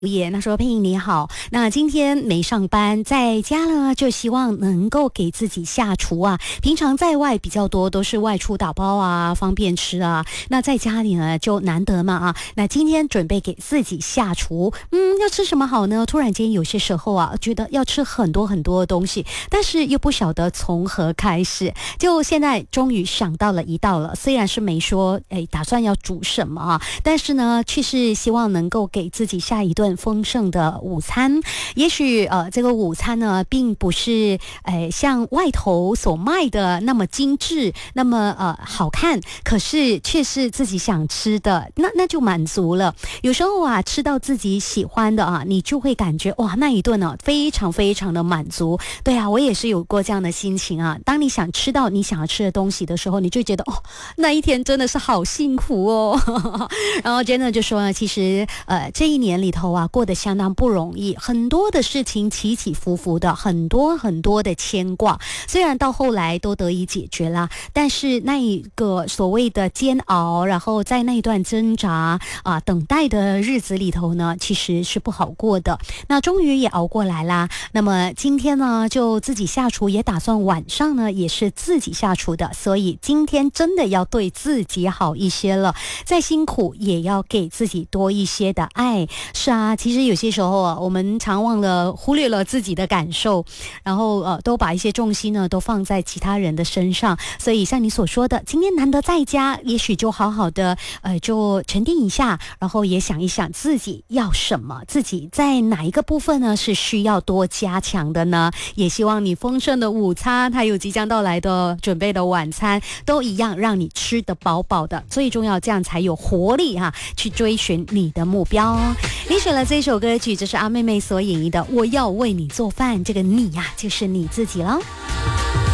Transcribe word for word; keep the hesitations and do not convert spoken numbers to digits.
也他说佩莹你好，那今天没上班，在家呢就希望能够给自己下厨啊。平常在外比较多都是外出打包啊，方便吃啊。那在家里呢就难得嘛啊。那今天准备给自己下厨，嗯，要吃什么好呢？突然间有些时候啊，觉得要吃很多很多的东西，但是又不晓得从何开始。就现在终于想到了一道了，虽然是没说哎打算要煮什么啊，但是呢却是希望能够给自己下一顿丰盛的午餐。也许呃这个午餐呢并不是呃像外头所卖的那么精致，那么呃好看，可是却是自己想吃的，那那就满足了。有时候啊吃到自己喜欢的啊，你就会感觉哇那一顿呢、啊、非常非常的满足。对啊，我也是有过这样的心情啊。当你想吃到你想要吃的东西的时候，你就觉得哦那一天真的是好幸福哦。然后真的就说呢，其实呃这一年里头啊过得相当不容易，很多的事情起起伏伏的，很多很多的牵挂，虽然到后来都得以解决啦，但是那一个所谓的煎熬，然后在那一段挣扎啊等待的日子里头呢，其实是不好过的。那终于也熬过来啦。那么今天呢就自己下厨，也打算晚上呢也是自己下厨的，所以今天真的要对自己好一些了，再辛苦也要给自己多一些的爱。是啊，其实有些时候啊，我们常忘了忽略了自己的感受，然后呃，都把一些重心呢都放在其他人的身上。所以像你所说的，今天难得在家，也许就好好的呃，就沉淀一下，然后也想一想自己要什么，自己在哪一个部分呢是需要多加强的呢？也希望你丰盛的午餐，还有即将到来的准备的晚餐，都一样让你吃得饱饱的。最重要，这样才有活力哈、啊，去追寻你的目标。你选了这首歌曲，这是阿妹妹所演绎的《我要为你做饭》，这个你呀、啊，就是你自己了。